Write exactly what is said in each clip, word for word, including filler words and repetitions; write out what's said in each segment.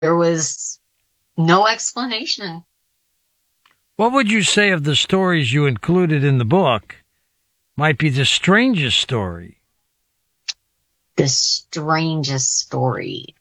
there was no explanation. What would you say of the stories you included in the book might be the strangest story? The strangest story.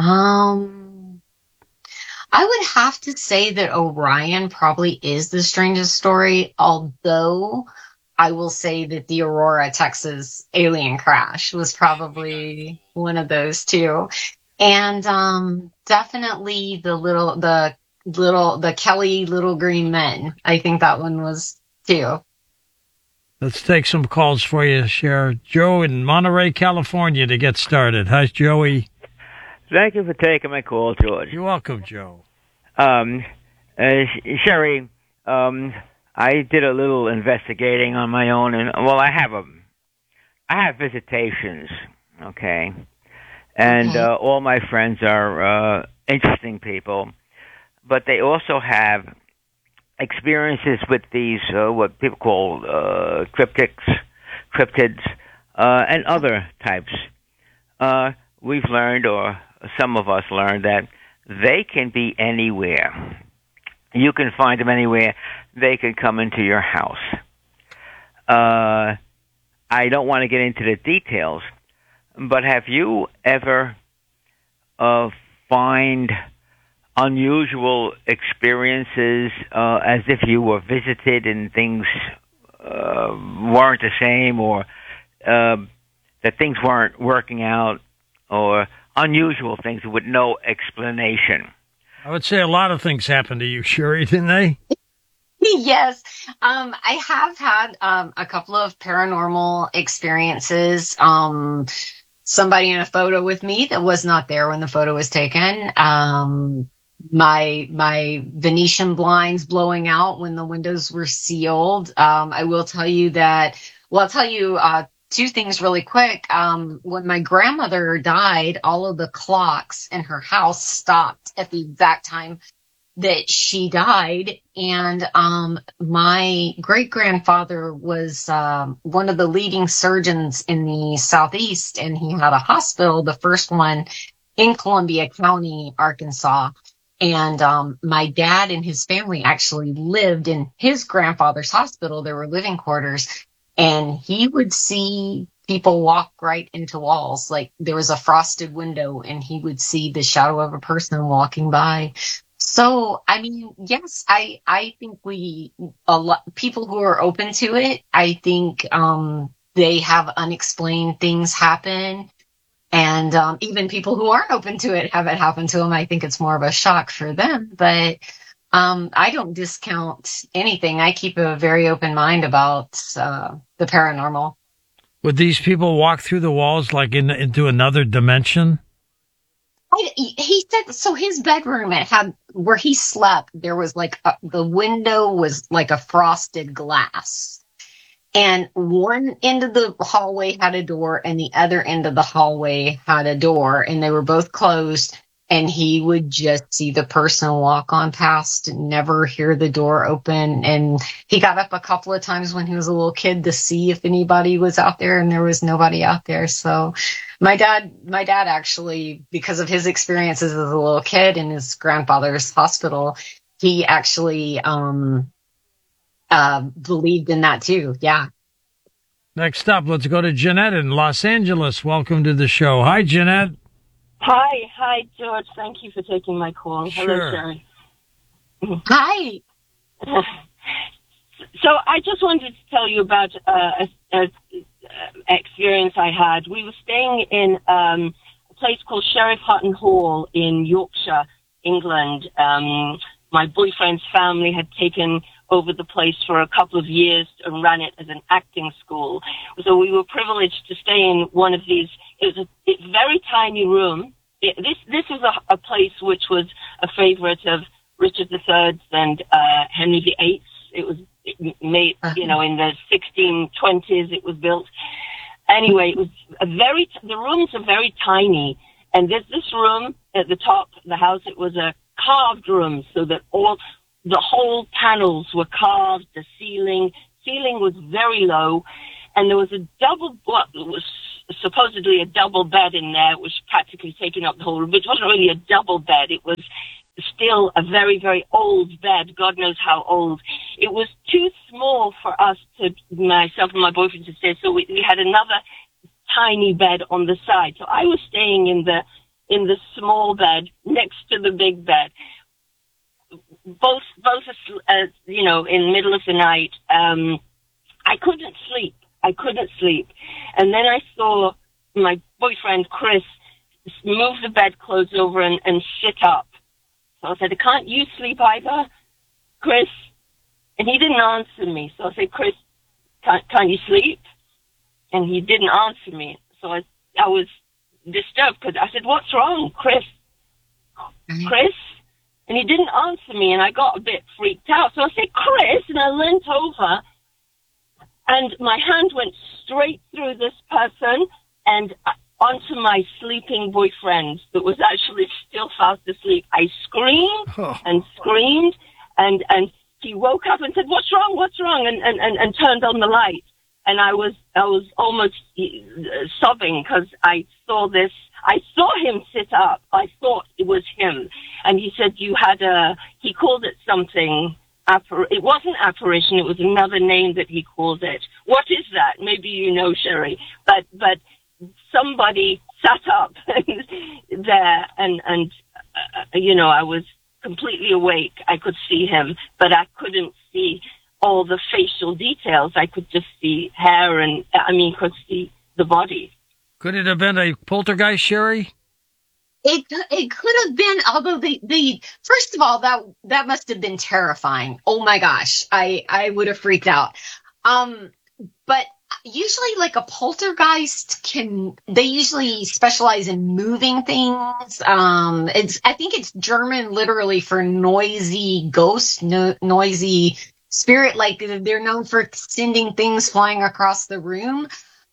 Um, I would have to say that Orion probably is the strangest story, although I will say that the Aurora, Texas alien crash was probably one of those too. And um, definitely the little, the little, the Kelly Little Green Men. I think that one was too. Let's take some calls for you, Sheriff Joe in Monterey, California, to get started. Hi, Joey. Thank you for taking my call, George. You're welcome, Joe. Um, uh, Sherry, um, I did a little investigating on my own, and well, I have a, I have visitations, okay, and Okay. uh, all my friends are uh, interesting people, but they also have experiences with these uh, what people call uh, cryptics, cryptids, uh, and other types. Uh, we've learned, or some of us learned, that they can be anywhere. You can find them anywhere. They can come into your house. Uh, I don't want to get into the details, but have you ever uh, find unusual experiences uh, as if you were visited and things uh, weren't the same, or uh, that things weren't working out, or unusual things with no explanation? I would say a lot of things happened to you, Sherry, didn't they? Yes. Um, I have had um, a couple of paranormal experiences. Um, somebody in a photo with me that was not there when the photo was taken. Um, my my Venetian blinds blowing out when the windows were sealed. Um, I will tell you that. Well, I'll tell you uh, two things really quick. Um, when my grandmother died, all of the clocks in her house stopped at the exact time that she died. And um, my great grandfather was um, one of the leading surgeons in the Southeast, and he had a hospital, the first one in Columbia County, Arkansas. And um, my dad and his family actually lived in his grandfather's hospital. There were living quarters, and he would see people walk right into walls. Like there was a frosted window, and he would see the shadow of a person walking by. So, I mean, yes, I, I think we, a lot, people who are open to it, I think, um, they have unexplained things happen. And, um, even people who aren't open to it have it happen to them. I think it's more of a shock for them, but, um, I don't discount anything. I keep a very open mind about, uh, the paranormal. Would these people walk through the walls like in, into another dimension? I, he said so. His bedroom, it had where he slept. There was like a, the window was like a frosted glass, and one end of the hallway had a door, and the other end of the hallway had a door, and they were both closed. And he would just see the person walk on past and never hear the door open. And he got up a couple of times when he was a little kid to see if anybody was out there, and there was nobody out there. So my dad, my dad actually, because of his experiences as a little kid in his grandfather's hospital, he actually um, uh, believed in that too. Yeah. Next up, let's go to Jeanette in Los Angeles. Welcome to the show. Hi, Jeanette. Hi, hi, George. Thank you for taking my call. Sure. Hello, Sherry. Hi. So I just wanted to tell you about uh, a, a, a experience I had. We were staying in um, a place called Sheriff Hutton Hall in Yorkshire, England. Um, my boyfriend's family had taken over the place for a couple of years and ran it as an acting school. So we were privileged to stay in one of these. It was a, a very tiny room. It, this this was a, a place which was a favorite of Richard the Third's and uh, Henry the Eighth's. It was made, you know, in the sixteen twenties. It was built. Anyway, it was a very. The rooms are very tiny, and there's this room at the top of the house. It was a carved room, so that all the whole panels were carved. The ceiling ceiling was very low, and there was a double. Well, it was supposedly a double bed in there. It was practically taking up the whole room. It wasn't really a double bed. It was still a very, very old bed. God knows how old. It was too small for us to, myself and my boyfriend to stay. So we, we had another tiny bed on the side. So I was staying in the, in the small bed next to the big bed. Both, both, uh, you know, in the middle of the night, um, I couldn't sleep. I couldn't sleep. And then I saw my boyfriend, Chris, move the bedclothes over and, and sit up. So I said, can't you sleep either, Chris? And he didn't answer me. So I said, Chris, can't, can't you sleep? And he didn't answer me. So I, I was disturbed because I said, what's wrong, Chris? Mm-hmm. Chris? And he didn't answer me, and I got a bit freaked out. So I said, Chris, and I leant over, and my hand went straight through this person and onto my sleeping boyfriend that was actually still fast asleep. I screamed oh. and screamed, and, and he woke up and said, what's wrong, what's wrong, and, and, and, and turned on the light. And I was I was almost sobbing because I saw this. I saw him sit up. I thought it was him. And he said, you had a, he called it something. Appar- it wasn't apparition. It was another name that he called it. What is that? Maybe you know, Sherry. But but somebody sat up there, and, and uh, you know, I was completely awake. I could see him, but I couldn't see all the facial details. I could just see hair and, I mean, could see the body. Could it have been a poltergeist, Sherry? It it could have been, although the, the first of all, that that must have been terrifying. Oh my gosh, I, I would have freaked out. Um, but usually like a poltergeist can, they usually specialize in moving things. Um, it's, I think it's German literally for noisy ghost, no, noisy spirit, like they're known for sending things flying across the room.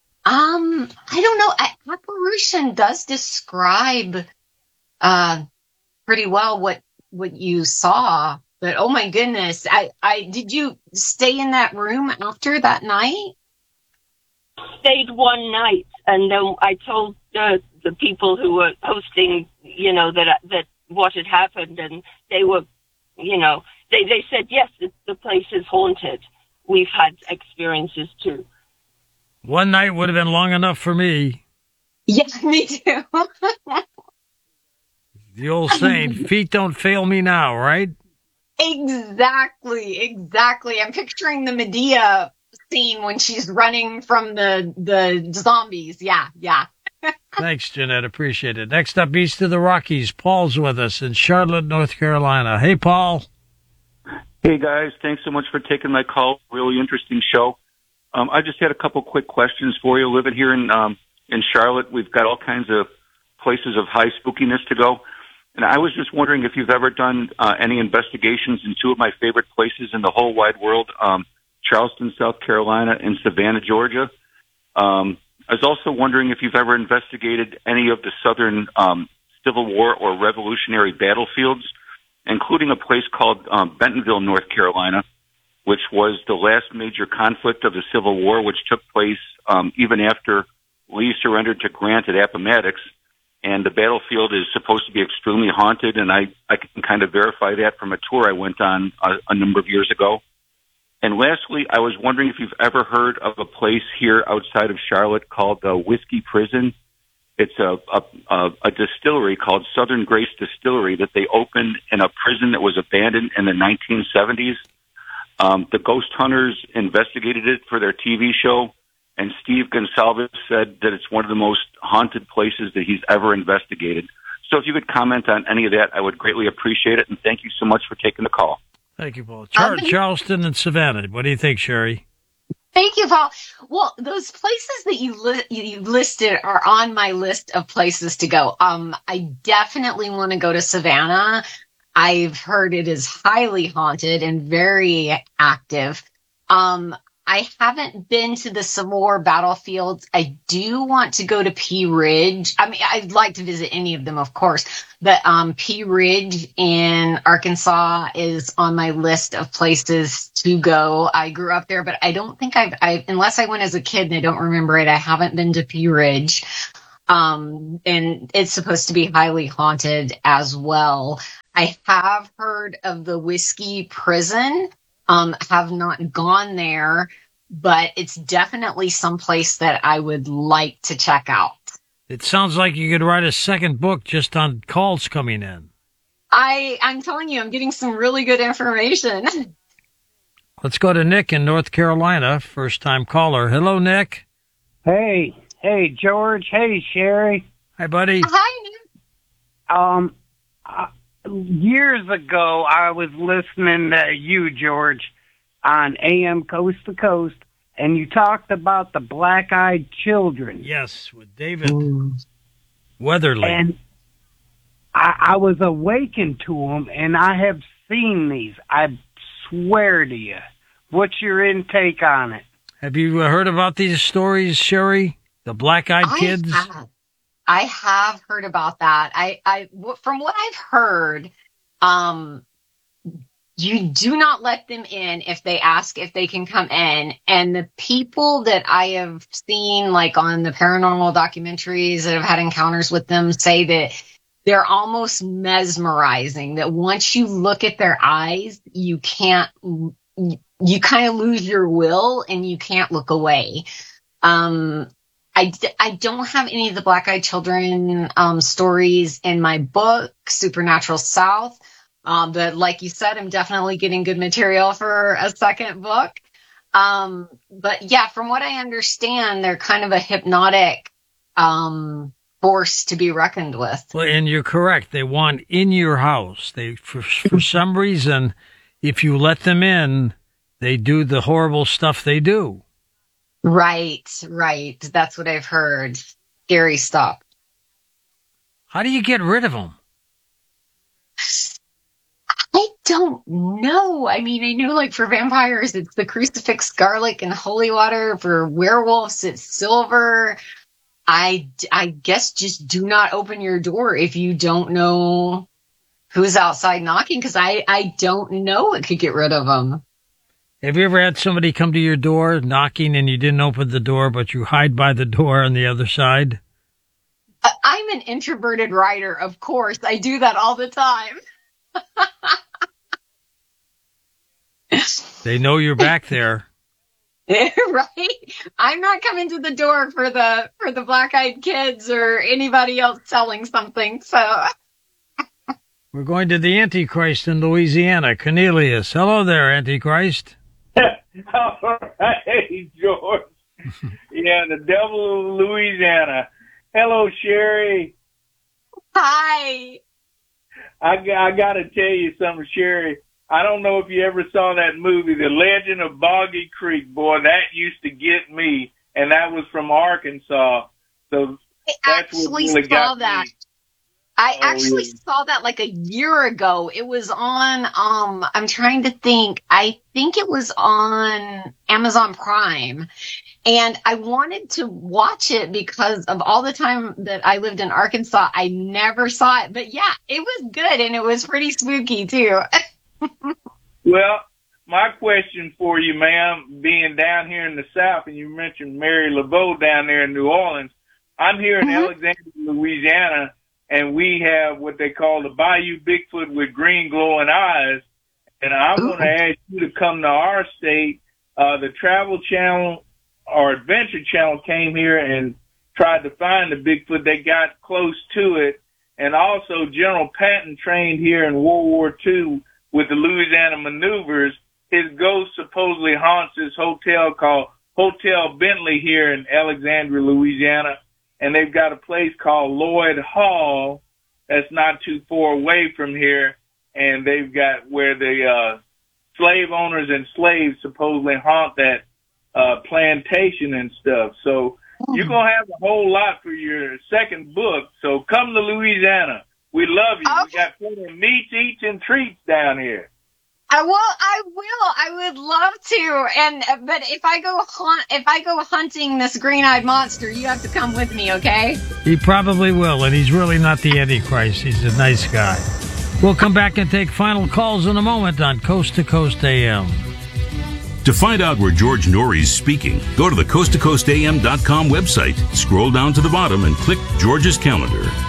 Um, I don't know. Apparition does describe uh pretty well what what you saw, but oh my goodness, I I did you stay in that room after that night? Stayed one night, and then I told the the people who were hosting, you know, that that what had happened, and they were, you know, they they said yes, it, the place is haunted. We've had experiences too. One night would have been long enough for me. Yeah, me too. The old saying, feet don't fail me now, right? Exactly, exactly. I'm picturing the Medea scene when she's running from the the zombies. Yeah, yeah. Thanks, Jeanette. Appreciate it. Next up, east of the Rockies, Paul's with us in Charlotte, North Carolina. Hey, Paul. Hey, guys. Thanks so much for taking my call. Really interesting show. Um, I just had a couple quick questions for you. Living here in um, in Charlotte, we've got all kinds of places of high spookiness to go. And I was just wondering if you've ever done uh, any investigations in two of my favorite places in the whole wide world, um, Charleston, South Carolina, and Savannah, Georgia. Um, I was also wondering if you've ever investigated any of the southern um, Civil War or Revolutionary battlefields, including a place called um, Bentonville, North Carolina, which was the last major conflict of the Civil War, which took place um, even after Lee surrendered to Grant at Appomattox. And the battlefield is supposed to be extremely haunted, and I, I can kind of verify that from a tour I went on a, a number of years ago. And lastly, I was wondering if you've ever heard of a place here outside of Charlotte called the Whiskey Prison. It's a, a, a, a distillery called Southern Grace Distillery that they opened in a prison that was abandoned in the nineteen seventies. Um, the Ghost Hunters investigated it for their T V show, and Steve Gonsalves said that it's one of the most haunted places that he's ever investigated. So if you could comment on any of that, I would greatly appreciate it, and thank you so much for taking the call. Thank you, Paul. Char- um, Charleston and Savannah. What do you think, Sherry? Thank you, Paul. Well, those places that you li- you listed are on my list of places to go. Um, I definitely want to go to Savannah. I've heard it is highly haunted and very active. Um, I haven't been to the Civil War battlefields. I do want to go to Pea Ridge. I mean, I'd like to visit any of them, of course, but um, Pea Ridge in Arkansas is on my list of places to go. I grew up there, but I don't think I've, I, unless I went as a kid and I don't remember it, I haven't been to Pea Ridge. Um, and it's supposed to be highly haunted as well. I have heard of the Whiskey Prison. Um, have not gone there, but it's definitely someplace that I would like to check out. It sounds like you could write a second book just on calls coming in. I, I'm telling you, I'm getting some really good information. Let's go to Nick in North Carolina, first-time caller. Hello, Nick. Hey, hey, George. Hey, Sherry. Hi, buddy. Hi, Nick. Um, uh, years ago, I was listening to you, George, on A M Coast to Coast, and you talked about the black-eyed children. Yes, with David Weatherly. And I, I was awakened to them, and I have seen these. I swear to you. What's your intake on it? Have you heard about these stories, Sherry? The black-eyed I kids? Have. I have heard about that. I, I, from what I've heard, um, you do not let them in if they ask if they can come in. And the people that I have seen, like on the paranormal documentaries that have had encounters with them, say that they're almost mesmerizing, that once you look at their eyes, you can't, you, you kind of lose your will and you can't look away. Um, I, I don't have any of the black-eyed children um, stories in my book, Supernatural South. Um, but like you said, I'm definitely getting good material for a second book. Um, but yeah, from what I understand, they're kind of a hypnotic um, force to be reckoned with. Well, and you're correct. They want in your house. They, for, for some reason, if you let them in, they do the horrible stuff they do. Right, right. That's what I've heard. Scary stuff. How do you get rid of them? I don't know. I mean, I know like for vampires, it's the crucifix, garlic, and holy water. For werewolves, it's silver. I, I guess just do not open your door if you don't know who's outside knocking, because I, I don't know what could get rid of them. Have you ever had somebody come to your door knocking and you didn't open the door, but you hide by the door on the other side? I'm an introverted writer, of course. I do that all the time. They know you're back there. Right? I'm not coming to the door for the for the black-eyed kids or anybody else selling something, so... We're going to the Antichrist in Louisiana. Cornelius. Hello there, Antichrist. All right, George. Yeah, the devil of Louisiana. Hello, Sherry. Hi. I, I got to tell you something, Sherry. I don't know if you ever saw that movie, The Legend of Boggy Creek. Boy, that used to get me, and that was from Arkansas. So I that's what actually really saw got that. me. I Oh, actually yeah. saw that like a year ago. It was on, um, I'm trying to think. I think it was on Amazon Prime. And I wanted to watch it because of all the time that I lived in Arkansas. I never saw it. But yeah, it was good and it was pretty spooky too. Well, my question for you, ma'am, being down here in the South, and you mentioned Mary Laveau down there in New Orleans, I'm here in Mhm. Alexandria, Louisiana, and we have what they call the Bayou Bigfoot with green glowing eyes. And I Ooh. want to ask you to come to our state. Uh, the Travel Channel or Adventure Channel came here and tried to find the Bigfoot. They got close to it. And also General Patton trained here in World War Two with the Louisiana Maneuvers. His ghost supposedly haunts this hotel called Hotel Bentley here in Alexandria, Louisiana. And they've got a place called Lloyd Hall that's not too far away from here. And they've got where the uh, slave owners and slaves supposedly haunt that uh, plantation and stuff. So you're going to have a whole lot for your second book. So come to Louisiana. We love you. Okay. We got plenty of meats, eats, and treats down here. I will. I will. I would love to. And but if I go hunt, if I go hunting this green-eyed monster, you have to come with me, okay? He probably will, and he's really not the Antichrist. He's a nice guy. We'll come back and take final calls in a moment on Coast to Coast A M. To find out where George Noory's speaking, go to the coast to coast a m dot com website, scroll down to the bottom, and click George's calendar.